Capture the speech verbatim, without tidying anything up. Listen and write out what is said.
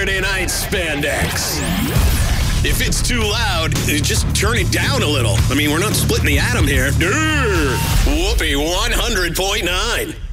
Saturday night spandex. If it's too loud, just turn it down a little. I mean, we're not splitting the atom here. Durr. Whoopee one hundred point nine.